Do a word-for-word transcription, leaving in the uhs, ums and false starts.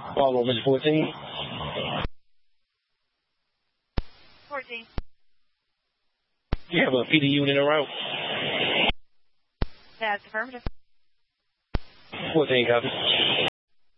Follow Miss fourteen. fourteen. You have a P D unit en route? That's affirmative. fourteen, copy.